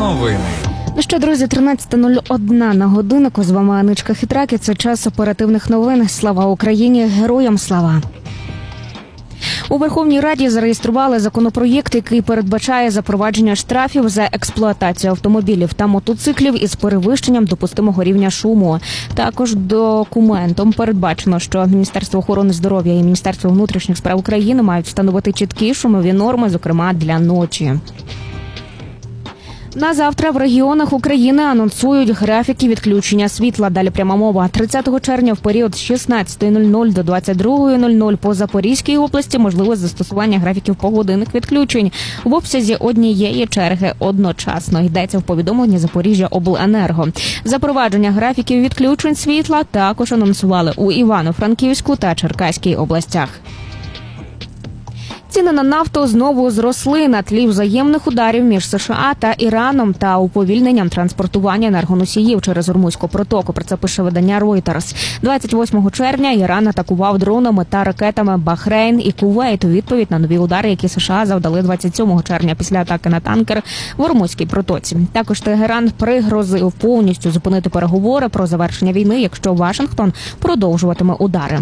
новини. Ну що, друзі, 13:01 на годиннику. З вами Аничка Хитрак, і це час оперативних новин. Слава Україні! Героям слава! У Верховній Раді зареєстрували законопроєкт, який передбачає запровадження штрафів за експлуатацію автомобілів та мотоциклів із перевищенням допустимого рівня шуму. Також документом передбачено, що Міністерство охорони здоров'я і Міністерство внутрішніх справ України мають встановити чіткі шумові норми, зокрема для ночі. На завтра в регіонах України анонсують графіки відключення світла. Далі пряма мова. 30 червня в період з 16:00 до 22:00 по Запорізькій області можливе застосування графіків погодинних відключень в обсязі однієї черги одночасно. Йдеться в повідомленні Запоріжжяобленерго. Запровадження графіків відключень світла також анонсували у Івано-Франківську та Черкаській областях. Ціни на нафту знову зросли на тлі взаємних ударів між США та Іраном та уповільненням транспортування енергоносіїв через Ормузьку протоку. Про це пише видання Reuters. 28 червня Іран атакував дронами та ракетами Бахрейн і Кувейт у відповідь на нові удари, які США завдали 27 червня після атаки на танкер в Ормузькій протоці. Також Тегеран пригрозив повністю зупинити переговори про завершення війни, якщо Вашингтон продовжуватиме удари.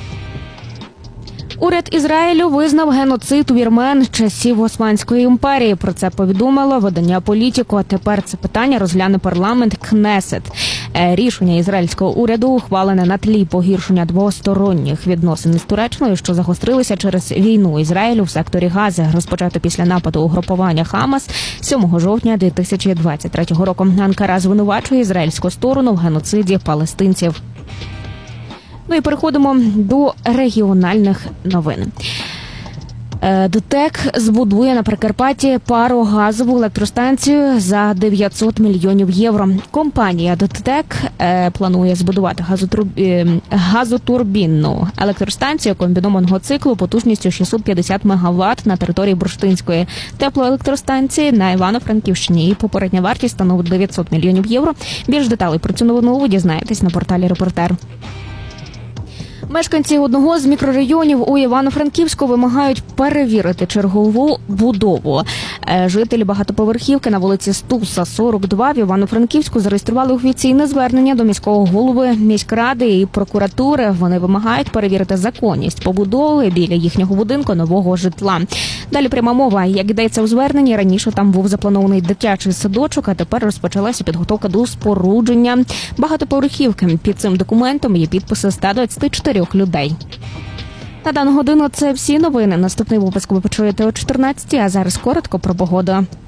Уряд Ізраїлю визнав геноцид у вірмен часів Османської імперії. Про це повідомило видання «Політіко». А тепер це питання розгляне парламент Кнесет. Рішення ізраїльського уряду ухвалене на тлі погіршення двосторонніх відносин з Туреччиною, що загострилися через війну Ізраїлю в секторі Гази, розпочато після нападу угрупування Хамас 7 жовтня 2023 року. Анкара звинувачує ізраїльську сторону в геноциді палестинців. Ну і переходимо до регіональних новин. ДТЕК збудує на Прикарпатті парогазову електростанцію за 900 мільйонів євро. Компанія ДТЕК планує збудувати газотурбінну електростанцію комбінованого циклу потужністю 650 МВт на території Бурштинської теплоелектростанції на Івано-Франківщині. Її попередня вартість становить 900 мільйонів євро. Більш деталей про цю новину ви дізнаєтесь на порталі «Репортер». Мешканці одного з мікрорайонів у Івано-Франківську вимагають перевірити чергову будову. Жителі багатоповерхівки на вулиці Стуса, 42 в Івано-Франківську зареєстрували офіційне звернення до міського голови, міськради і прокуратури. Вони вимагають перевірити законність побудови біля їхнього будинку нового житла. Далі пряма мова. Як йдеться у зверненні, раніше там був запланований дитячий садочок, а тепер розпочалася підготовка до спорудження багатоповерхівки. Під цим документом є підписи 124 людей. На дану годину це всі новини. Наступний випуск ви почуєте о 14, а зараз коротко про погоду.